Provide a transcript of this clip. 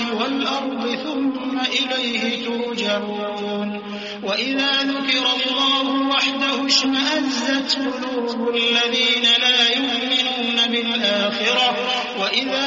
والأرض ثم إليه ترجعون وإذا ذكر الله وحده اشمأزت قلوب الذين لا يؤمنون بالآخرة وإذا